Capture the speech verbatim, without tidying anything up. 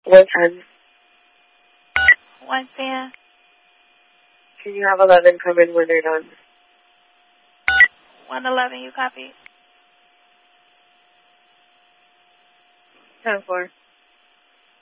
one ten. one ten. Can you have eleven come in when they're done? one eleven, you copy? ten four.